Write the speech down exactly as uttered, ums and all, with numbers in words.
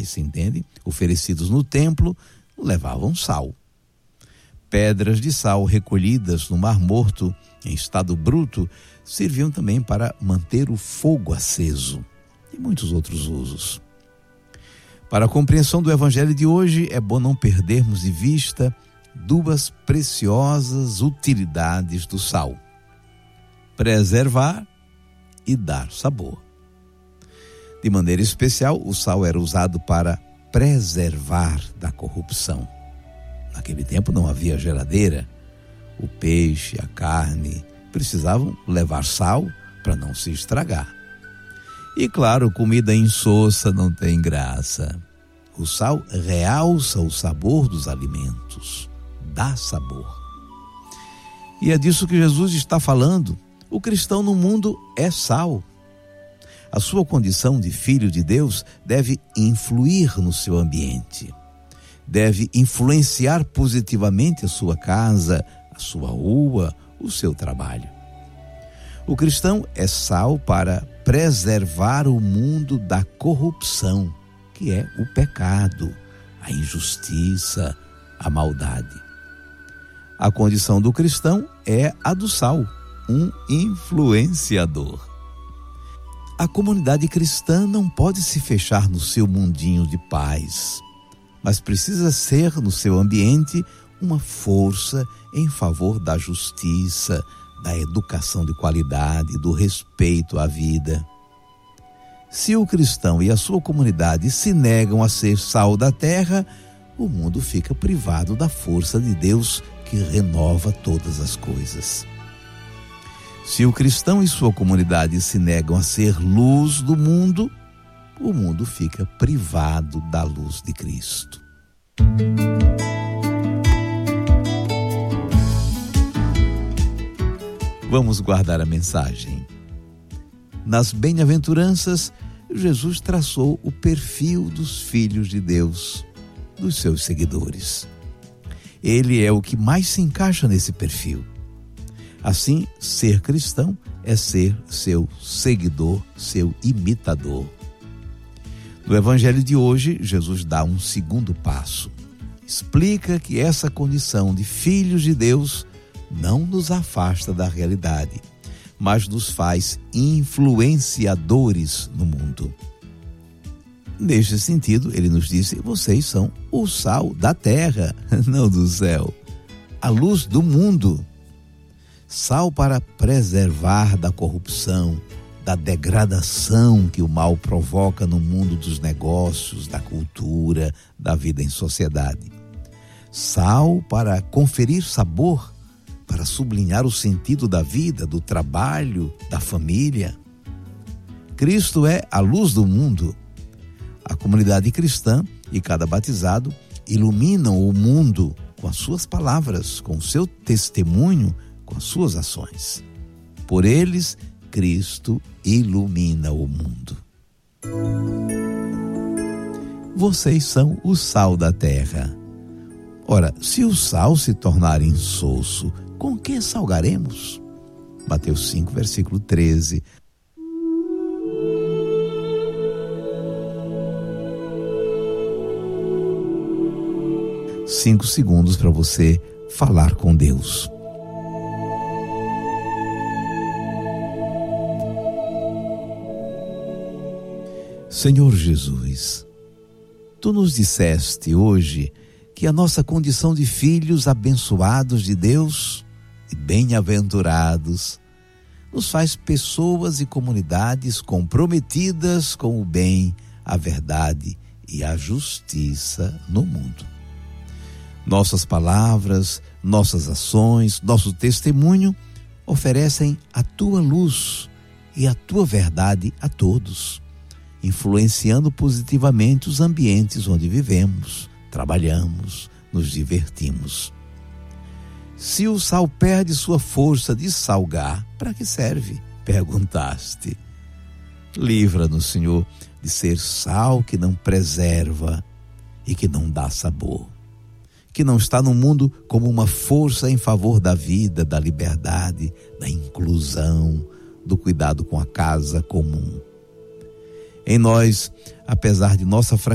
sacrifícios, entende? Oferecidos no templo, levavam sal. Pedras de sal recolhidas no Mar Morto, em estado bruto, serviam também para manter o fogo aceso e muitos outros usos. Para a compreensão do Evangelho de hoje, é bom não perdermos de vista duas preciosas utilidades do sal: preservar e dar sabor. De maneira especial, o sal era usado para preservar da corrupção. Naquele tempo não havia geladeira. O peixe, a carne precisavam levar sal para não se estragar. E claro, comida insossa não tem graça. O sal realça o sabor dos alimentos, dá sabor. E é disso que Jesus está falando. O cristão no mundo é sal. A sua condição de filho de Deus deve influir no seu ambiente. Deve influenciar positivamente a sua casa, a sua rua, o seu trabalho. O cristão é sal para preservar o mundo da corrupção, que é o pecado, a injustiça, a maldade. A condição do cristão é a do sal, um influenciador. A comunidade cristã não pode se fechar no seu mundinho de paz, mas precisa ser, no seu ambiente, uma força em favor da justiça, da educação de qualidade, do respeito à vida. Se o cristão e a sua comunidade se negam a ser sal da terra, o mundo fica privado da força de Deus que renova todas as coisas. Se o cristão e sua comunidade se negam a ser luz do mundo, o mundo fica privado da luz de Cristo. Vamos guardar a mensagem. Nas bem-aventuranças, Jesus traçou o perfil dos filhos de Deus, dos seus seguidores. Ele é o que mais se encaixa nesse perfil. Assim, ser cristão é ser seu seguidor, seu imitador. No Evangelho de hoje, Jesus dá um segundo passo. Explica que essa condição de filhos de Deus não nos afasta da realidade, mas nos faz influenciadores no mundo. Neste sentido, ele nos disse: vocês são o sal da terra, não do céu, a luz do mundo. Sal para preservar da corrupção, da degradação que o mal provoca no mundo dos negócios, da cultura, da vida em sociedade. Sal para conferir sabor, para sublinhar o sentido da vida, do trabalho, da família. Cristo é a luz do mundo. A comunidade cristã e cada batizado iluminam o mundo com as suas palavras, com o seu testemunho, com as suas ações. Por eles, Cristo ilumina o mundo. Vocês são o sal da terra. Ora, se o sal se tornar insosso, com que salgaremos? Mateus cinco, versículo treze. Cinco segundos para você falar com Deus. Senhor Jesus, Tu nos disseste hoje que a nossa condição de filhos abençoados de Deus e bem-aventurados nos faz pessoas e comunidades comprometidas com o bem, a verdade e a justiça no mundo. Nossas palavras, nossas ações, nosso testemunho oferecem a Tua luz e a Tua verdade a todos, influenciando positivamente os ambientes onde vivemos, trabalhamos, nos divertimos. Se o sal perde sua força de salgar, para que serve? Perguntaste. Livra-nos, Senhor, de ser sal que não preserva e que não dá sabor, que não está no mundo como uma força em favor da vida, da liberdade, da inclusão, do cuidado com a casa comum. Em nós, apesar de nossa fragilidade,